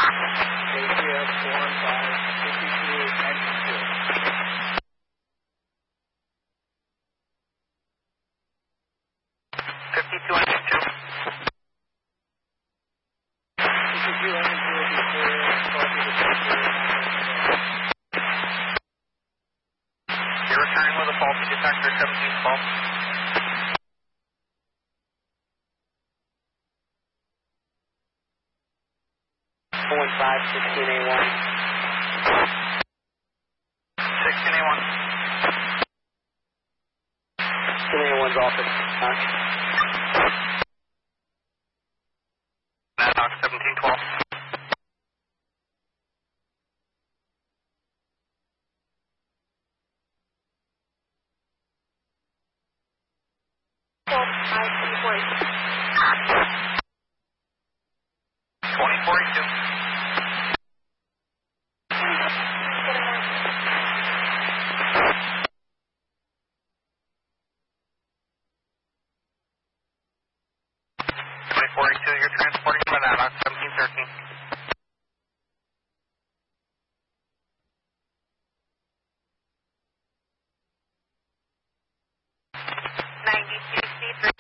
KCF 415, 52, engine 2. 52, engine 2. 52, engine 2 will be clear. Call to the You're returning with a faulty detector, 1712. Point 5, 16A1. 16A1. 16A1's off at touch. Nanox 1712. You're transporting from Nanox